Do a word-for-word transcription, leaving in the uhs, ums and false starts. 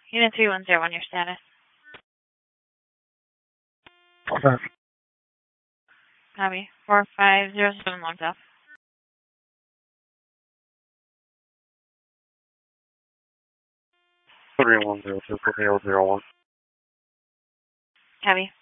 Unit three one zero one, your status. Okay. Copy. four five zero seven logged off. three one zero two, zero zero one. Copy.